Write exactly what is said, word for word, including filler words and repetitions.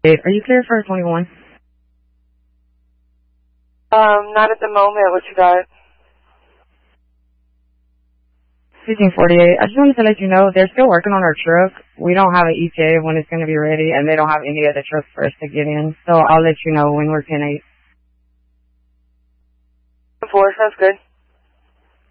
Hey, are you clear for twenty-one? Um, not at the moment. What you got? fifteen forty-eight. I just wanted to let you know they're still working on our truck. We don't have an E T A when it's going to be ready, and they don't have any other trucks for us to get in. So I'll let you know when we're ten eight. Four, sounds good.